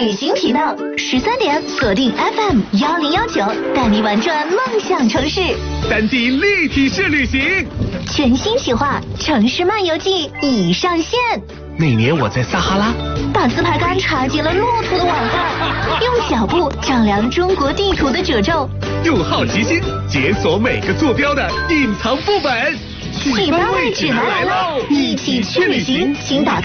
旅行频道，13点锁定 FM1019，带你玩转梦想城市。 3D 立体式旅行， 全新企划《城市漫游记》已上线。 那年我在撒哈拉， 把自拍杆插进了骆驼的碗盖，用脚步丈量中国地图的褶皱， 用好奇心解锁每个坐标的隐藏副本。 启发位指南来喽！一起去旅行，请打开